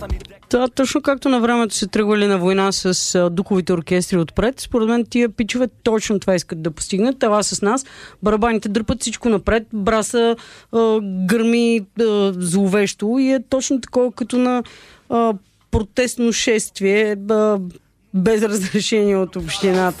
Да, точно както на времето се тръгвали на война с духовите оркестри отпред, според мен тия пичове точно това искат да постигнат. Това с нас. Барабаните дърпат всичко напред, браса гърми зловещо и е точно такова като на протестно шествие без разрешение от общината.